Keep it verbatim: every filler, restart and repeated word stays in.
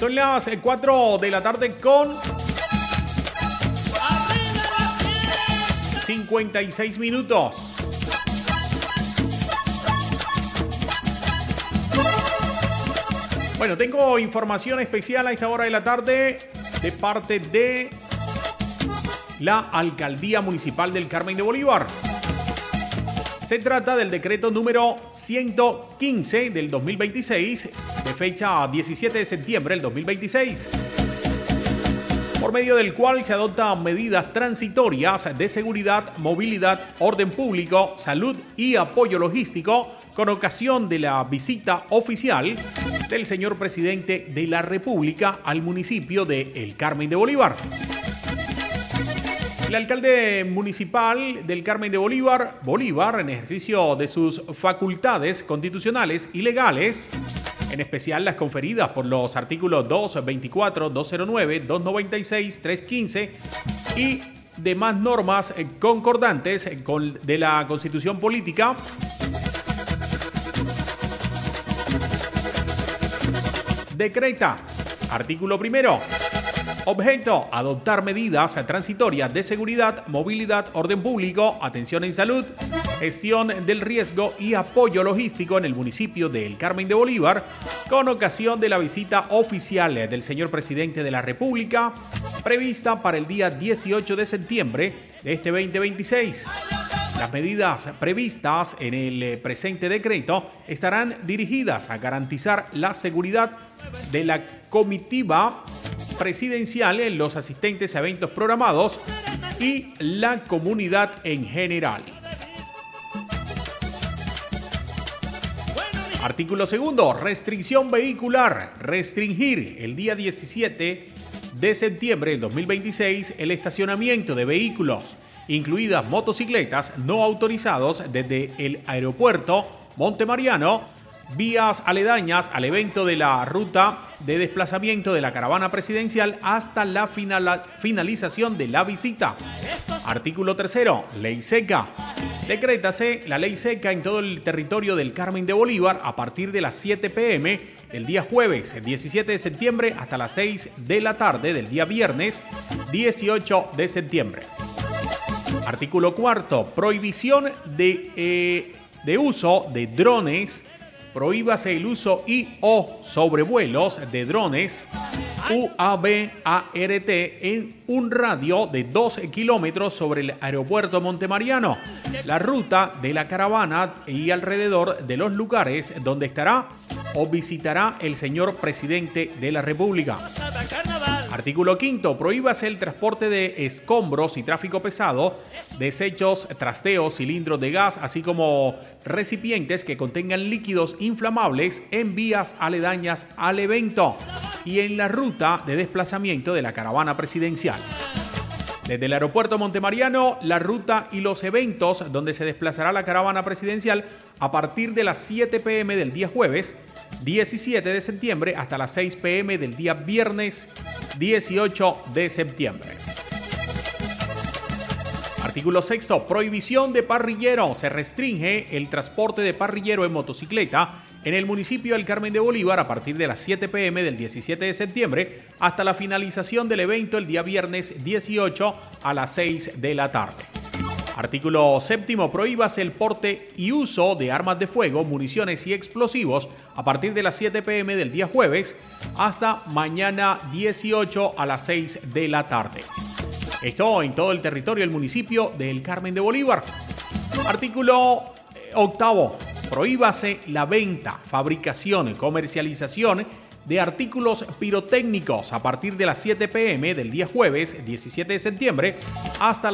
Son las cuatro de la tarde con cincuenta y seis minutos. Bueno, tengo información especial a esta hora de la tarde de parte de la Alcaldía Municipal del Carmen de Bolívar. Se trata del decreto número ciento quince del dos mil veintiséis, de fecha diecisiete de septiembre del dos mil veintiséis, por medio del cual se adoptan medidas transitorias de seguridad, movilidad, orden público, salud y apoyo logístico con ocasión de la visita oficial del señor presidente de la República al municipio de El Carmen de Bolívar. El alcalde municipal del Carmen de Bolívar, Bolívar, en ejercicio de sus facultades constitucionales y legales, en especial las conferidas por los artículos doscientos veinticuatro, doscientos nueve, doscientos noventa y seis, trescientos quince y demás normas concordantes con, de la Constitución Política, decreta, artículo primero, objeto, adoptar medidas transitorias de seguridad, movilidad, orden público, atención en salud, gestión del riesgo y apoyo logístico en el municipio de El Carmen de Bolívar con ocasión de la visita oficial del señor presidente de la República prevista para el día dieciocho de septiembre de este veinte veintiséis. Las medidas previstas en el presente decreto estarán dirigidas a garantizar la seguridad de la comitiva presidencial, los asistentes a eventos programados y la comunidad en general. Artículo segundo. Restricción vehicular. Restringir el día diecisiete de septiembre del dos mil veintiséis el estacionamiento de vehículos, incluidas motocicletas no autorizados desde el aeropuerto Montemariano, vías aledañas al evento de la ruta de desplazamiento de la caravana presidencial hasta la final, finalización de la visita. Artículo tercero. Ley seca. Decrétase la ley seca en todo el territorio del Carmen de Bolívar a partir de las siete pe eme del día jueves diecisiete de septiembre hasta las seis de la tarde del día viernes dieciocho de septiembre. Artículo cuarto. Prohibición de, eh, de uso de drones. Prohíbase el uso y o sobrevuelos de drones U A V A R T en un radio de dos kilómetros sobre el aeropuerto Montemariano, la ruta de la caravana y alrededor de los lugares donde estará o visitará el señor presidente de la República. Artículo quinto. Prohíbase el transporte de escombros y tráfico pesado, desechos, trasteos, cilindros de gas, así como recipientes que contengan líquidos inflamables en vías aledañas al evento y en la ruta de desplazamiento de la caravana presidencial. Desde el aeropuerto Montemariano, la ruta y los eventos donde se desplazará la caravana presidencial a partir de las siete pe eme del día jueves diecisiete de septiembre hasta las seis pe eme del día viernes dieciocho de septiembre. Artículo sexto. Prohibición de parrillero. Se restringe el transporte de parrillero en motocicleta en el municipio del Carmen de Bolívar a partir de las siete pe eme del diecisiete de septiembre hasta la finalización del evento el día viernes dieciocho a las seis de la tarde. Artículo séptimo. Prohíbase el porte y uso de armas de fuego, municiones y explosivos a partir de las siete pe eme del día jueves hasta mañana dieciocho a las seis de la tarde. Esto en todo el territorio del municipio de El Carmen de Bolívar. Artículo octavo. Prohíbase la venta, fabricación, comercialización de artículos pirotécnicos a partir de las siete pe eme del día jueves diecisiete de septiembre hasta